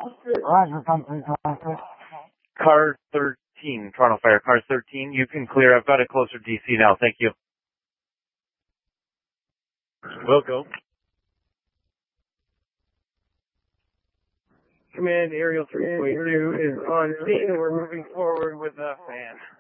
Roger, something. Car 13, Toronto Fire, car 13, you can clear. I've got it closer DC now. Thank you. Will go. Command Aerial 3.2 is on scene. We're moving forward with the fan.